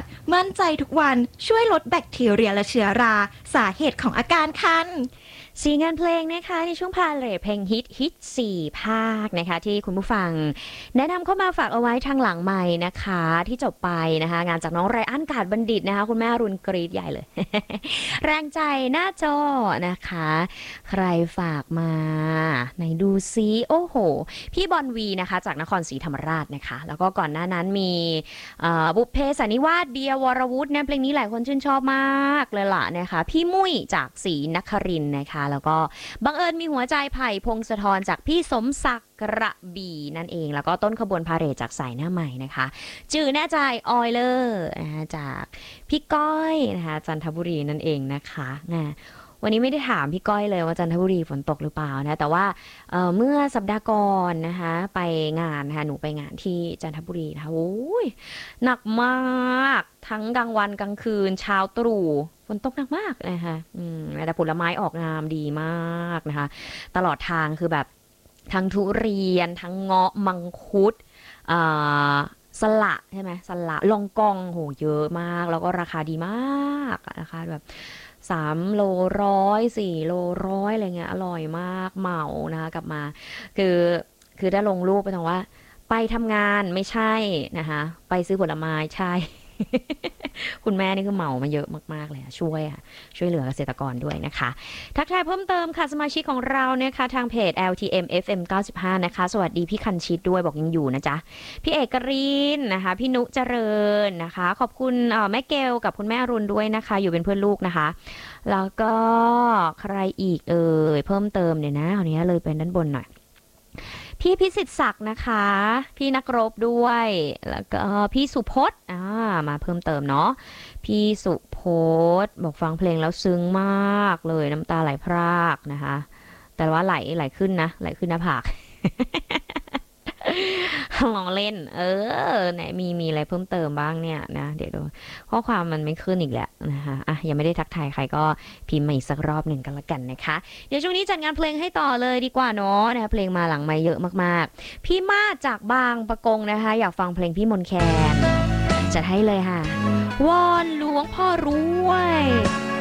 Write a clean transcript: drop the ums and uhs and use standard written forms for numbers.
มั่นใจทุกวันช่วยลดแบคทีเรียและเชื้อราสาเหตุของอาการคัน 4งานเพลงนะคะในช่วงพาเลทเพลงฮิต4ภาคนะคะที่คุณผู้ฟังแนะนำเข้ามาฝากเอาไว้ทางหลังไมค์นะคะที่จบไปนะคะงานจากน้องไรอันกาดบัณฑิตนะคะคุณแม่รุนกรีดใหญ่เลย แรงใจหน้าจอนะคะใครฝากมาไหนดูซิโอ้โหพี่บอลวีนะคะจากนครศรีธรรมราชนะคะแล้วก็ก่อนหน้านั้นมีบุพเพสันนิวาสเบียร์วรวุฒิเนี่ยเพลงนี้หลายคนชื่นชอบมากเลยล่ะนะคะพี่มุ้ยจากศรีนครินทร์นะคะแล้วก็บังเอิญมีหัวใจไผ่พงศธรจากพี่สมศักดิ์กระบี่นั่นเองแล้วก็ต้นขบวนพาเหรดจากสายหน้าใหม่นะคะจื่อแน่ใจออยเลอร์นะคะจากพี่ก้อยนะคะจันทบุรีนั่นเองนะคะวันนี้ไม่ได้ถามพี่ก้อยเลยว่าจันทบุรีฝนตกหรือเปล่านะแต่ว่าเมื่อสัปดาห์ก่อนนะคะไปงานนะคะหนูไปงานที่จันทบุรีนะคะโอ้ยหนักมากทั้งกลางวันกลางคืนเช้าตรู่ฝนตกหนักมากนะคะแต่ผลไม้ออกงามดีมากนะคะตลอดทางคือแบบทั้งทุเรียนทั้งเงาะมังคุดสละใช่ไหมสละลองกองโหเยอะมากแล้วก็ราคาดีมากราคาแบบ3 โล 100 4 โล 100อะไรเงี้ยอร่อยมากเหมานะคะกลับมาคือได้ลงรูปไปตรงว่าไปทำงานไม่ใช่นะคะไปซื้อผลไม้ใช่ คุณแม่นี่คือเหมามาเยอะมากๆเลยช่วยเหลือเกษตรกรด้วยนะคะทักทายเพิ่มเติมค่ะสมาชิกของเราเนี่ยค่ะทางเพจ LTM FM 95นะคะสวัสดีพี่คันชิดด้วยบอกยังอยู่นะจ๊ะพี่เอกรินนะคะพี่นุเจริญนะคะขอบคุณแม่เกลกับคุณแม่อรุณด้วยนะคะอยู่เป็นเพื่อนลูกนะคะแล้วก็ใครอีกเพิ่มเติมเนี่ยนะเอานี้เลยเป็นด้านบนหน่อยพี่พิสิทธิ์ศักดิ์นะคะพี่นักรบด้วยแล้วก็พี่สุพจน์มาเพิ่มเติมเนาะพี่สุพจน์บอกฟังเพลงแล้วซึ้งมากเลยน้ำตาไหลพรากนะคะแต่ว่าไหลขึ้นนะไหลขึ้นหน้าผาก ลองเล่นไหนมีอะไรเพิ่มเติมบ้างเนี่ยนะเดี๋ยวดูข้อความมันไม่ขึ้นอีกแล้วนะคะยังไม่ได้ทักทายใครก็พิมพ์มาอีกสักรอบหนึ่งกันละกันนะคะเดี๋ยวช่วงนี้จัดงานเพลงให้ต่อเลยดีกว่าเนาะนะคะเพลงมาหลังไมค์เยอะมากๆพี่มาจากบางปะกงนะคะอยากฟังเพลงพี่มนต์แคนจัดให้เลยค่ะวอนหลวงพ่อรวย